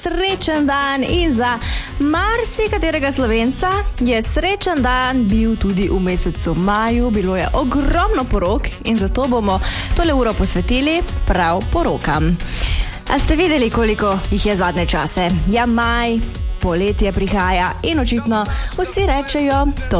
Srečen dan in za marsikaterega Slovenca je srečen dan bil tudi v mesecu maju. Bilo je ogromno porok in zato bomo tole uro posvetili prav porokam. A ste videli, koliko jih je zadnje čase? Ja, maj, poletje prihaja in očitno vsi rečejo, to